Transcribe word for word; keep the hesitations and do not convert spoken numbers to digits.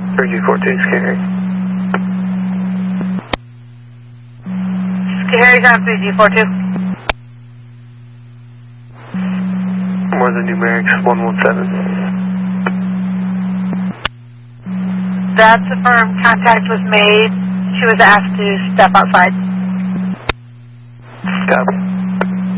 three G four two, Scary. Scary on three G four two. More than numerics, one one seven. That's affirmed. Contact was made. She was asked to step outside. Copy.